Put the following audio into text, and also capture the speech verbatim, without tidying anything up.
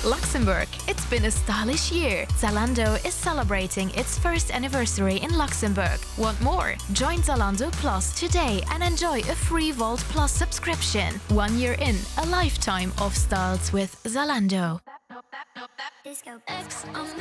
Luxembourg. It's been a stylish year. Zalando is celebrating its first anniversary in Luxembourg. Want more? Join Zalando Plus today and enjoy a free Vault Plus subscription. One year in, a lifetime of styles with Zalando. Disco X on